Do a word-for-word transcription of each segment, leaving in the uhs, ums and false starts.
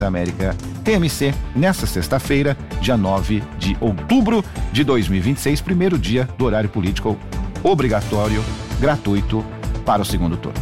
América T M C, nesta sexta-feira, dia nove de outubro de dois mil e vinte e seis, primeiro dia do horário político obrigatório, gratuito para o segundo turno.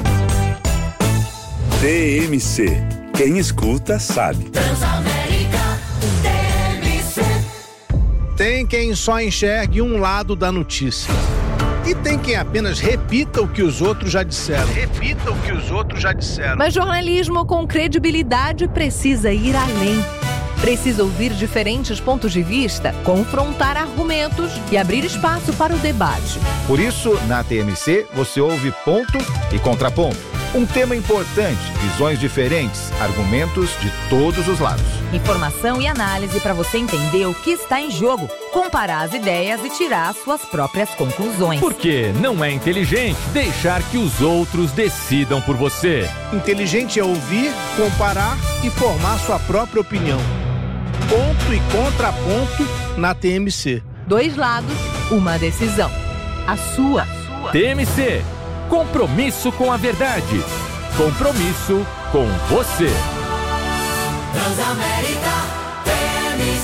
T M C, quem escuta sabe. Transamérica T M C. Tem quem só enxergue um lado da notícia. E tem quem apenas repita o que os outros já disseram. Repita o que os outros já disseram. Mas jornalismo com credibilidade precisa ir além. Precisa ouvir diferentes pontos de vista, confrontar argumentos e abrir espaço para o debate. Por isso, na T M C, você ouve ponto e contraponto. Um tema importante, visões diferentes, argumentos de todos os lados. Informação e análise para você entender o que está em jogo, comparar as ideias e tirar suas próprias conclusões. Porque não é inteligente deixar que os outros decidam por você. Inteligente é ouvir, comparar e formar sua própria opinião. Ponto e contraponto na T M C. Dois lados, uma decisão. A sua. T M C. Compromisso com a verdade. Compromisso com você. Transamérica T M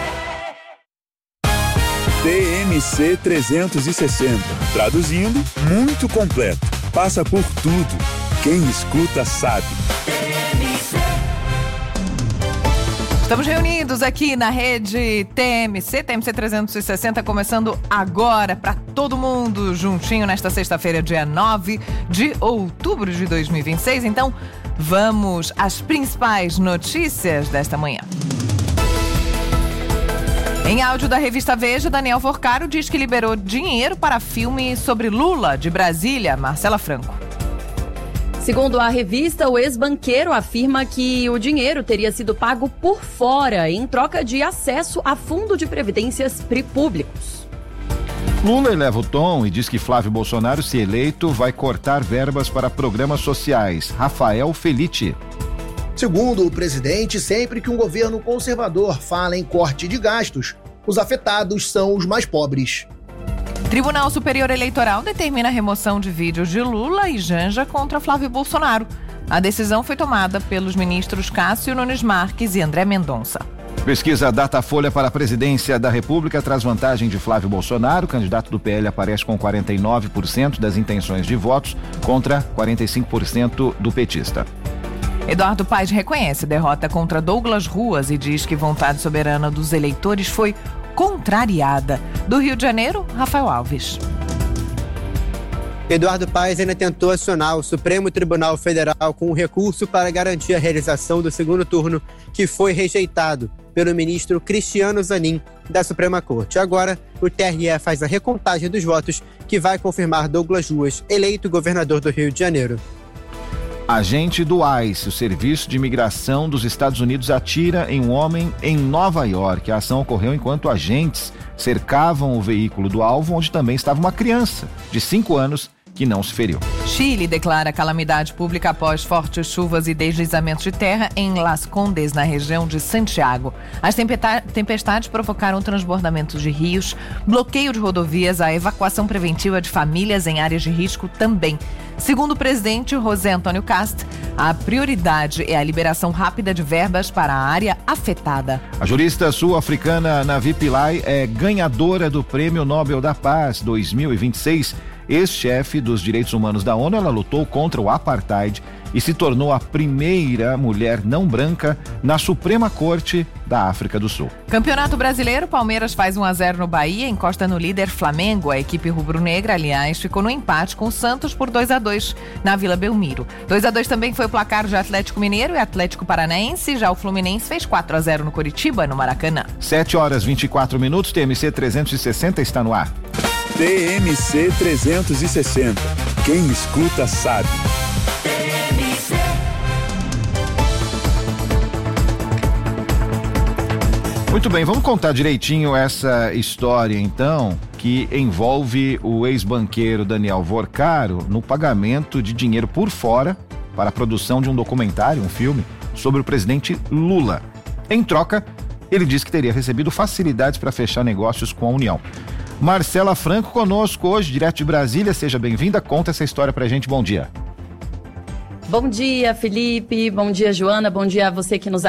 C. T M C trezentos e sessenta. Traduzindo, muito completo. Passa por tudo. Quem escuta sabe. T M C. Estamos reunidos aqui na rede T M C, T M C trezentos e sessenta, começando agora para todo mundo juntinho nesta sexta-feira, dia nove de outubro de dois mil e vinte e seis. Então, vamos às principais notícias desta manhã. Em áudio da revista Veja, Daniel Vorcaro diz que liberou dinheiro para filme sobre Lula, de Brasília, Marcela Franco. Segundo a revista, o ex-banqueiro afirma que o dinheiro teria sido pago por fora em troca de acesso a fundo de previdências públicos. Lula eleva o tom e diz que Flávio Bolsonaro, se eleito, vai cortar verbas para programas sociais. Rafael Felitti. Segundo o presidente, sempre que um governo conservador fala em corte de gastos, os afetados são os mais pobres. Tribunal Superior Eleitoral determina a remoção de vídeos de Lula e Janja contra Flávio Bolsonaro. A decisão foi tomada pelos ministros Cássio Nunes Marques e André Mendonça. Pesquisa Datafolha para a presidência da República traz vantagem de Flávio Bolsonaro. O candidato do P L aparece com quarenta e nove por cento das intenções de votos contra quarenta e cinco por cento do petista. Eduardo Paes reconhece derrota contra Douglas Ruas e diz que vontade soberana dos eleitores foi contrariada. Do Rio de Janeiro, Rafael Alves. Eduardo Paes ainda tentou acionar o Supremo Tribunal Federal com um recurso para garantir a realização do segundo turno, que foi rejeitado pelo ministro Cristiano Zanin, da Suprema Corte. Agora, o T R E faz a recontagem dos votos, que vai confirmar Douglas Ruas, eleito governador do Rio de Janeiro. Agente do ICE, o Serviço de Imigração dos Estados Unidos, atira em um homem em Nova York. A ação ocorreu enquanto agentes cercavam o veículo do alvo, onde também estava uma criança de cinco anos que não se feriu. Chile declara calamidade pública após fortes chuvas e deslizamentos de terra em Las Condes, na região de Santiago. As tempestades provocaram transbordamentos de rios, bloqueio de rodovias, a evacuação preventiva de famílias em áreas de risco também. Segundo o presidente José Antônio Cast, a prioridade é a liberação rápida de verbas para a área afetada. A jurista sul-africana Navi Pillay é ganhadora do Prêmio Nobel da Paz dois mil e vinte e seis. Ex-chefe dos direitos humanos da ONU, ela lutou contra o apartheid e se tornou a primeira mulher não branca na Suprema Corte da África do Sul. Campeonato Brasileiro, Palmeiras faz um a zero no Bahia, encosta no líder Flamengo. A equipe rubro-negra, aliás, ficou no empate com o Santos por dois a dois na Vila Belmiro. dois a dois também foi o placar de Atlético Mineiro e Atlético Paranaense. Já o Fluminense fez quatro a zero no Curitiba, no Maracanã. sete horas e vinte e quatro minutos, T M C trezentos e sessenta está no ar. T M C trezentos e sessenta. Quem escuta sabe. T M C. Muito bem, vamos contar direitinho essa história então, que envolve o ex-banqueiro Daniel Vorcaro no pagamento de dinheiro por fora para a produção de um documentário, um filme, sobre o presidente Lula. Em troca, ele disse que teria recebido facilidades para fechar negócios com a União. Marcela Franco conosco hoje, direto de Brasília. Seja bem-vinda, conta essa história pra gente. Bom dia. Bom dia, Felipe. Bom dia, Joana. Bom dia a você que nos